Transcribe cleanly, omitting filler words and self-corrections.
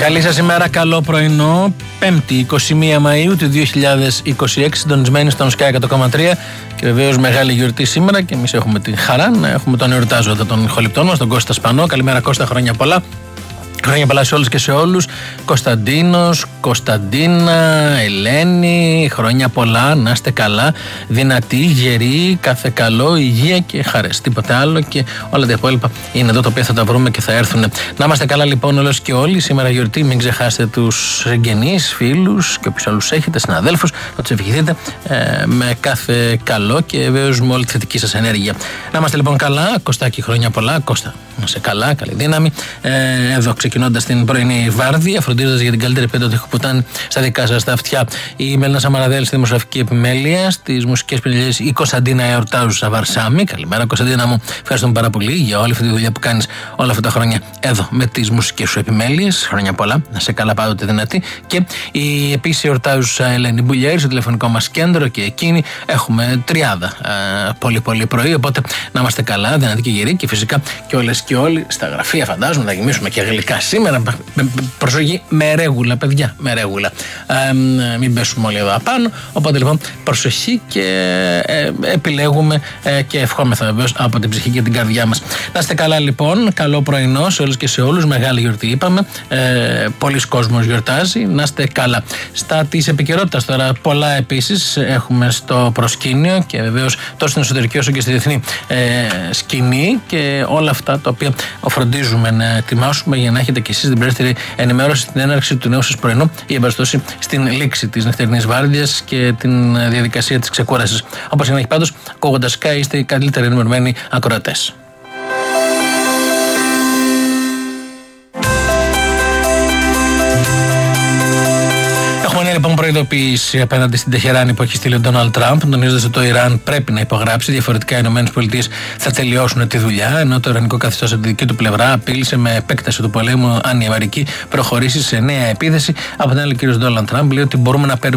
Καλή σας ημέρα, καλό πρωινό. 5η 21 Μαΐου του 2026, συντονισμένοι στον Sky 100,3 και βεβαίως μεγάλη γιορτή σήμερα και εμείς έχουμε τη χαρά να έχουμε τον εορτάζοντα των ηχοληπτών μας, τον Κώστα Σπανό. Καλημέρα Κώστα, χρόνια πολλά. Χρόνια πολλά σε όλους και σε όλους. Κωνσταντίνος, Κωνσταντίνα, Ελένη, χρόνια πολλά, να είστε καλά, δυνατοί, γεροί, κάθε καλό, υγεία και χαρές. Τίποτε άλλο και όλα τα υπόλοιπα είναι εδώ, τα οποία θα τα βρούμε και θα έρθουν. Να είμαστε καλά λοιπόν όλες και όλοι. Σήμερα γιορτή, μην ξεχάσετε τους εγγενείς, φίλους και όποιους άλλους έχετε, συναδέλφους, να τους ευχηθείτε με κάθε καλό και βέβαιως με όλη τη θετική σας ενέργεια. Να είμαστε λοιπόν καλά. Κωστάκη, χρόνια πολλά. Κώστα, να είσαι καλά, καλή δύναμη. Εδώ ξεκινώντας την πρωινή βάρδια, φροντίζοντας για την καλύτερη ποιότητα που ήταν στα δικά σας τα αυτιά. Η Μελίνα Σαμαραδέλη στη δημοσιογραφική επιμέλεια, στις μουσικές επιλογές η Κωνσταντίνα Εορτάζουσα Βαρσάμι. Καλημέρα Κωνσταντίνα μου, ευχαριστούμε πάρα πολύ για όλη αυτή τη δουλειά που κάνεις όλα αυτά τα χρόνια εδώ με τις μουσικές σου επιμέλειες. Χρόνια πολλά, να σε καλά πάντοτε δυνατή. Και η επίσης Εορτάζουσα Ελένη Μπουλιέρη στο τηλεφωνικό μας κέντρο και εκείνη έχουμε τριάδα πολύ πρωί. Οπότε να είμαστε καλά, δυνατοί και γεροί και φυσικά και όλες και όλοι στα γραφεία, φαντάζομαι, να γεμίσουμε και γλυκά σήμερα. Προσοχή, με ρέγουλα, παιδιά, με ρέγουλα. Μην πέσουμε όλοι εδώ απάνω. Οπότε λοιπόν προσοχή και επιλέγουμε και ευχόμεθα βεβαίως από την ψυχή και την καρδιά μας. Να είστε καλά λοιπόν, καλό πρωινό σε όλους και σε όλους. Μεγάλη γιορτή είπαμε. Πολλοί κόσμος γιορτάζει. Να είστε καλά. Στα της επικαιρότητας τώρα, πολλά επίσης έχουμε στο προσκήνιο και βεβαίως τόσο στην εσωτερική όσο και στη διεθνή σκηνή και όλα αυτά τα οποία φροντίζουμε να ετοιμάσουμε για να έχετε και εσείς την πλήρη ενημέρωση στην έναρξη του νέου σας πρωινού ή εμπαστώσει στην λήξη της νυχτερινής βάρδιας και την διαδικασία της ξεκούρασης. Όπως είναι πάντως, ακούγοντας Sky είστε οι καλύτεροι ενημερωμένοι ακροατές. Λοιπόν, προειδοποίηση απέναντι στην Τεχεράνη που έχει στείλει ο Ντόναλντ Τραμπ, τονίζοντας ότι το Ιράν πρέπει να υπογράψει. Διαφορετικά οι ΗΠΑ θα τελειώσουν τη δουλειά. Ενώ το Ιρανικό καθεστώς από τη δική του πλευρά απείλησε με επέκταση του πολέμου αν η Αμερική προχωρήσει σε νέα επίθεση. Από την άλλη, ο κ. Ντόναλντ Τραμπ λέει ότι μπορούμε να παίρνουμε